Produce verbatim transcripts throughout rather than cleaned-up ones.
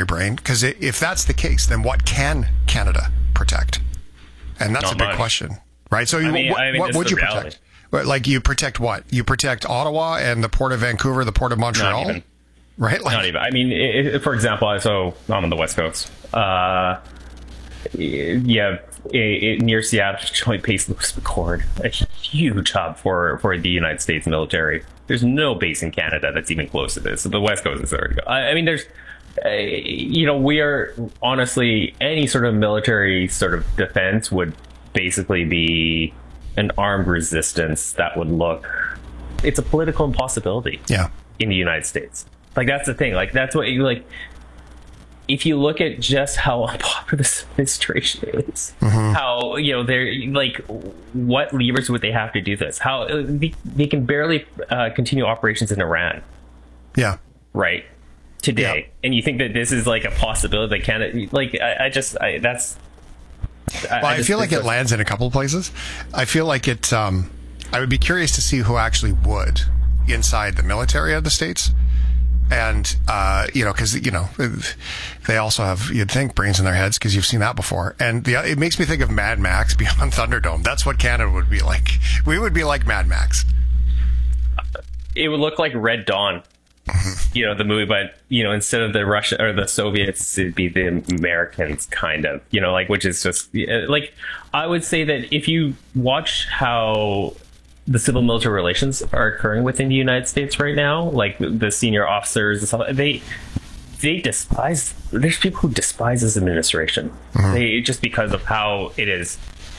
military brain, because if that's the case, then what can Canada protect? And that's Not a big much. question, right? So I mean, what, I mean, what would you reality. protect? Like you protect what? You protect Ottawa and the Port of Vancouver, the Port of Montreal? Not even. Right? Like, Not even. I mean, it, it, for example, so I'm on the West Coast. Uh, yeah, it, it, near Seattle, Joint Base Lewis McChord, a huge hub for, for the United States military. There's no base in Canada that's even close to this. So the West Coast is there to go. I, I mean, there's, uh, you know, we are honestly, any sort of military sort of defense would basically be an armed resistance that would look, it's a political impossibility. Yeah. In the United States. Like, that's the thing. Like, that's what you like. If you look at just how unpopular this administration is, mm-hmm. how, you know, they're like, what levers would they have to do this? How they, they can barely uh, continue operations in Iran. Yeah. Right. Today. Yeah. And you think that this is like a possibility that Canada, like, I, I just, I, that's. I, well, I, I feel like it lands in a couple of places. I feel like it, um, I would be curious to see who actually would inside the military of the States. And, uh, you know, because, you know, they also have, you'd think, brains in their heads because you've seen that before. And the, it makes me think of Mad Max Beyond Thunderdome. That's what Canada would be like. We would be like Mad Max. It would look like Red Dawn, mm-hmm. you know, the movie, but, you know, instead of the Russia or the Soviets, it'd be the Americans, kind of, you know, like, which is just, like, I would say that if you watch how the civil military relations are occurring within the United States right now, like the senior officers and stuff, they they despise, there's people who despise this administration. Mm-hmm. They, just because of how it is,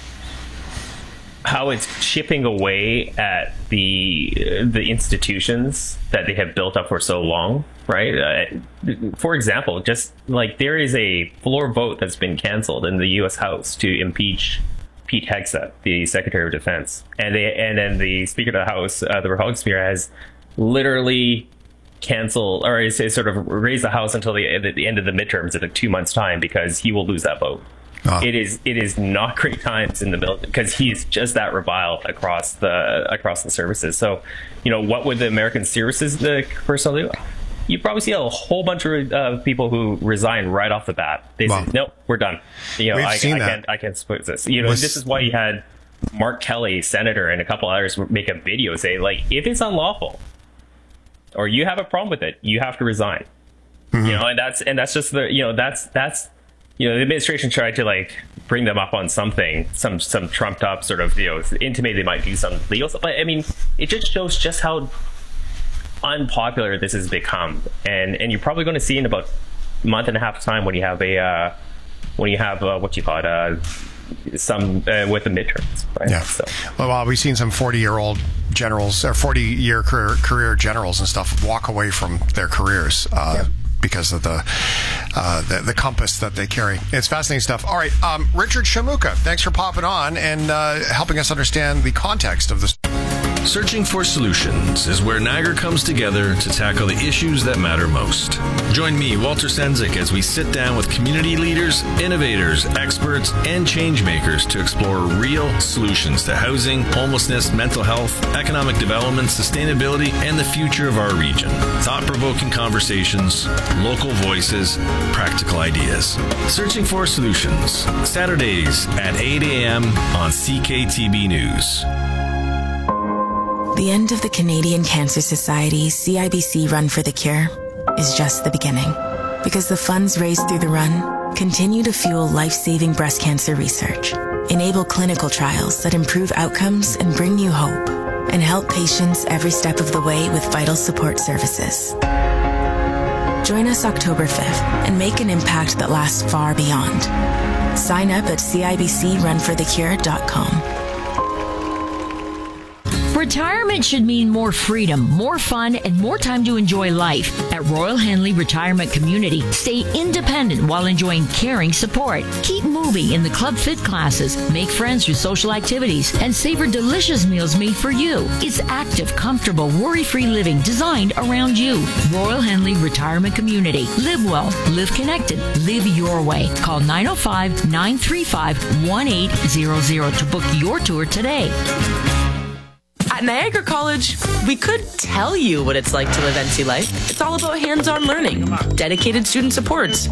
how it's chipping away at the the institutions that they have built up for so long, right? Uh, for example, just like there is a floor vote that's been canceled in the U S House to impeach Pete Hegseth, the Secretary of Defense, and they and then the Speaker of the House, uh, the Republican Speaker, has literally canceled or is, is sort of raised the House until the, the, the end of the midterms in like two months' time because he will lose that vote. Oh. It is it is not great times in the bill because he's just that reviled across the across the services. So, you know, what would the American services the personnel do? You probably see a whole bunch of uh, people who resign right off the bat. They well, say, "Nope, we're done." You know, I, I can't, I can't support this. You know, Was, this is why you had Mark Kelly, senator, and a couple others make a video say, like, if it's unlawful or you have a problem with it, you have to resign. Mm-hmm. You know, and that's and that's just the you know that's that's you know the administration tried to like bring them up on something, some some trumped up sort of you know intimate they might do some legal stuff. But I mean, it just shows just how unpopular this has become, and and you're probably going to see in about a month and a half time when you have a uh, when you have uh, what you call it uh, some uh, with the midterms, right? Yeah. So. Well, well, we've seen some forty-year-old generals or forty-year career, career generals and stuff walk away from their careers. Uh, yeah. Because of the, uh, the the compass that they carry. It's fascinating stuff. All right, um, Richard Shamuka, thanks for popping on and uh, helping us understand the context of this. Searching for Solutions is where Niagara comes together to tackle the issues that matter most. Join me, Walter Senzik, as we sit down with community leaders, innovators, experts, and change makers to explore real solutions to housing, homelessness, mental health, economic development, sustainability, and the future of our region. Thought-provoking conversations, local voices, practical ideas. Searching for Solutions, Saturdays at eight a.m. on C K T B News. The end of the Canadian Cancer Society's C I B C Run for the Cure is just the beginning, because the funds raised through the run continue to fuel life-saving breast cancer research, enable clinical trials that improve outcomes and bring you hope, and help patients every step of the way with vital support services. Join us October fifth and make an impact that lasts far beyond. Sign up at C I B C run for the cure dot com. Retirement should mean more freedom, more fun, and more time to enjoy life. At Royal Henley Retirement Community, stay independent while enjoying caring support. Keep moving in the Club Fit classes, make friends through social activities, and savor delicious meals made for you. It's active, comfortable, worry-free living designed around you. Royal Henley Retirement Community. Live well, live connected, live your way. Call nine oh five, nine three five, one eight zero zero to book your tour today. At Niagara College, we could tell you what it's like to live N C life. It's all about hands-on learning, dedicated student supports,